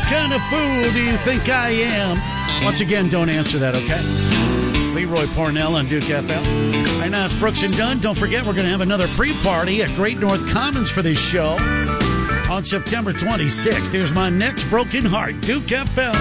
kind of fool do you think I am? Once again, don't answer that, okay? Leroy Parnell on Duke FM. Right now, it's Brooks and Dunn. Don't forget, we're going to have another pre-party at Great North Commons for this show on September 26th. Here's My Next Broken Heart, Duke FM.